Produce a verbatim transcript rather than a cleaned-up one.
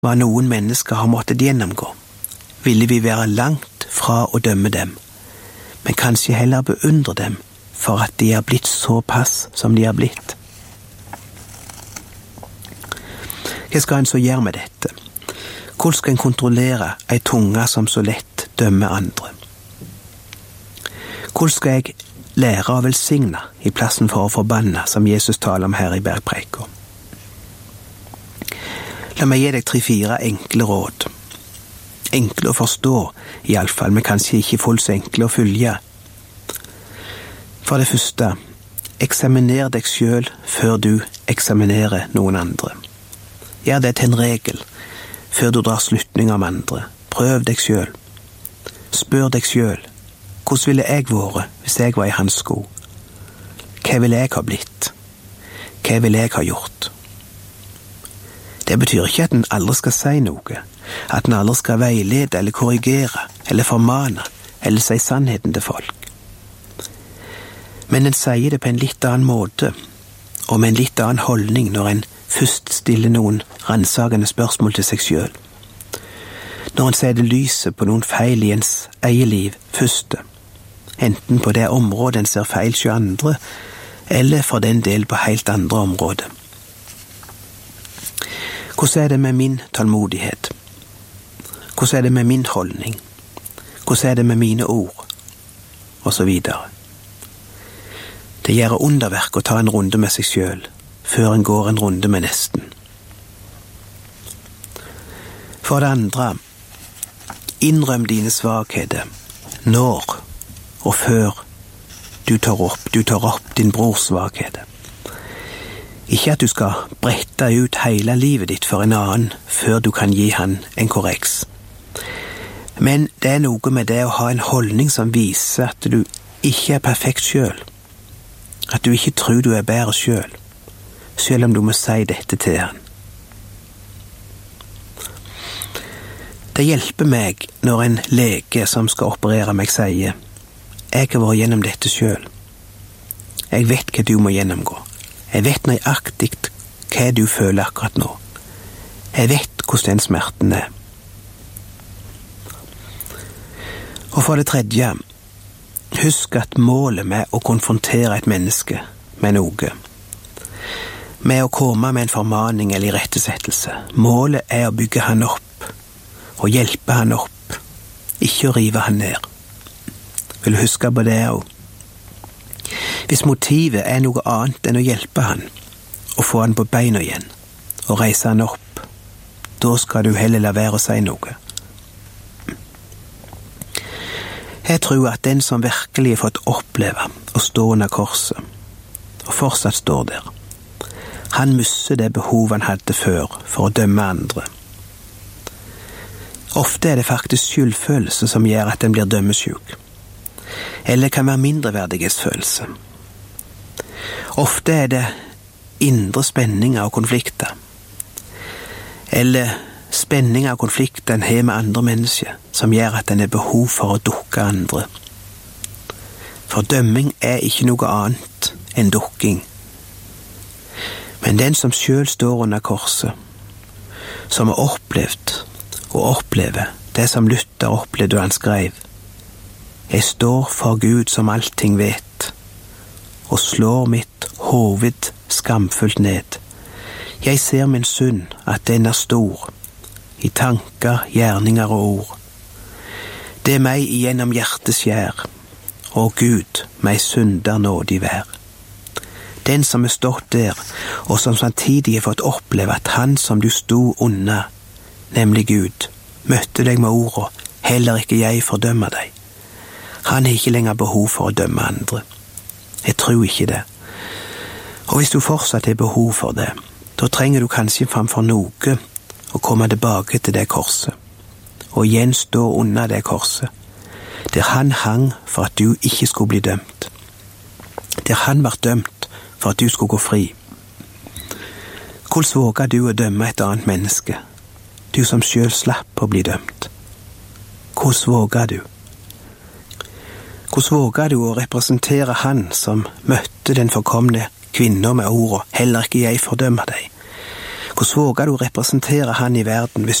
hva noen mennesker har måttet gjennomgå, ville vi være langt fra å dømme dem, men kanskje heller beundre dem for at de er blitt såpass som de er blitt. Hva skal en så gjøre med dette? Hvordan skal en kontrollere ei tunge som så lett dømmer andre? Hvordan skal jeg lære å velsigne i plassen for å forbanne, som Jesus taler om her i bergpreika? La meg gi deg tre-fire enkle råd. Enkle å forstå, i alle fall, men kanskje ikke fullt så enkle å følge. For det første, eksaminer deg selv før du eksaminerer noen andre. Gjør det til en regel, før du drar slutning om andre. Prøv deg selv. Spør deg selv, hvordan ville jeg vært hvis jeg var i hans sko? Hva ville jeg ha blitt? Hva ville jeg ha gjort? Det betyr ikke at en aldri skal si noe, at en aldri skal veilede eller korrigere, eller formane, eller si sannheten til folk. Men en sier det på en litt annen måte, og med en litt annen holdning når en først stiller noen ransakende spørsmål til seg selv. Når en setter lyset på noen feil i ens eget liv første, enten på det området en ser feil hos andre, eller for den del på helt andre områder. Hvordan er det med min tålmodighet? Hvordan er det med min holdning? Hvordan er det med mine ord? Og så videre. Det gjør underverk å ta en runde med seg selv, før en går en runde med nesten. For det andre, innrøm dine svakheter, når og før du tar opp, du tar opp din brors svakheter. Ikke at du skal brette ut hele livet ditt for en annen før du kan gi han en korreks. Men det er noe med det å ha en holdning som viser at du ikke er perfekt selv. At du ikke tror du er bedre selv, selv om du må si dette til han. Det hjelper meg når en lege som skal operere meg sier, jeg har vært gjennom dette selv. Jeg vet hva du må gjennomgå. Jeg vet nøyaktig hva du føler akkurat nå. Jeg vet hvordan den smerten er. Og for det tredje, husk at målet med å konfrontere et menneske med noe, med å komme med en formaning eller irettesettelse, målet er å bygge han opp, og hjelpe han opp, ikke å rive han ned. Vil du huske på det også? Hvis motivet er noe annet enn å hjelpe han, og få han på beina igjen, og reise han opp, da skal du heller la være å si noe. Jeg tror at den som virkelig har fått oppleve å stå under korset, og fortsatt står der, han misser det behov han hadde før for å dømme andre. Ofte er det faktisk skyldfølelse som gjør at den blir dømmesjuk, eller kan være mindreverdighetsfølelse. Ofte er det indre spenninger og konflikter, eller spenninger og konflikter en har med andre mennesker, som gjør at en har behov for å dukke andre. For dømming er ikke noe annet enn dukking. Men den som selv står under korset, som har opplevd og opplever det som Luther opplevde da han skrev, jeg står for Gud som allting vet, og slår mitt hoved skamfullt ned. Jeg ser min synd, at den er stor, i tanker, gjerninger og ord. Det er meg igjennom hjertes skjær, og Gud, meg synder nådig vær. Den som er stått der, og som samtidig har fått oppleve at han som du sto unna, nemlig Gud, møtte deg med ordet, heller ikke jeg fordømmer deg. Han har ikke lenger behov for å dømme andre. Jeg tror ikke det. Og hvis du fortsatt har behov for det, da trenger du kanskje framfor noe å komme tilbake til det korset, og igjen stå under det korset, der han hang for at du ikke skulle bli dømt, der han var dømt for at du skulle gå fri. Hvordan våger du å dømme et annet menneske, du som selv slapp å bli dømt? Hvordan våger du? Hvordan våger du å representere han som møtte den forkomne kvinna med ordet, heller ikke jeg fordømmer deg? Hvordan våger du å representere han i verden hvis